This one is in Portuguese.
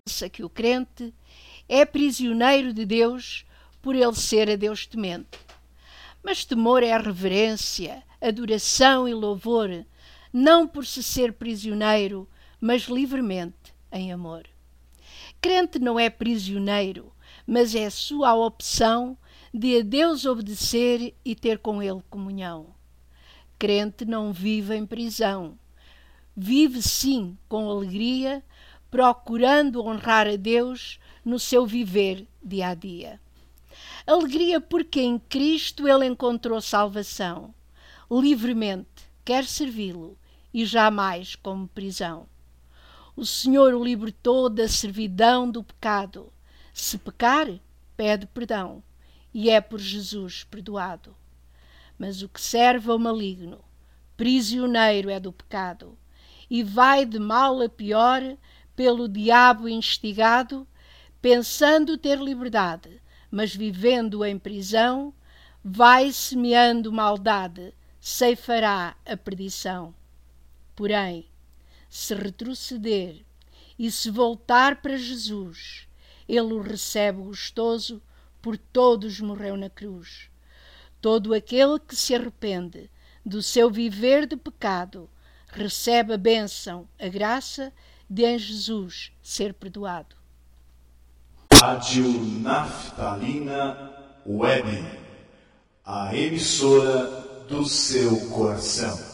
que o crente é prisioneiro de Deus por ele ser a Deus temente. Mas temor é reverência, adoração e louvor, não por se ser prisioneiro, mas livremente em amor. Crente não é prisioneiro, mas é sua opção de a Deus obedecer e ter com ele comunhão. Crente não vive em prisão. Vive sim com alegria, procurando honrar a Deus no seu viver dia a dia. Alegria porque em Cristo ele encontrou salvação. Livremente quer servi-lo e jamais como prisão. O Senhor o libertou da servidão do pecado. Se pecar, pede perdão e é por Jesus perdoado. Mas o que serve ao maligno, prisioneiro é do pecado e vai de mal a pior pelo diabo instigado, pensando ter liberdade, mas vivendo em prisão, vai semeando maldade, ceifará a perdição. Porém, se retroceder e se voltar para Jesus, ele o recebe gostoso, por todos morreu na cruz. Todo aquele que se arrepende do seu viver de pecado, recebe a bênção, a graça de em Jesus ser perdoado. Rádio Naftalina Web, a emissora do seu coração.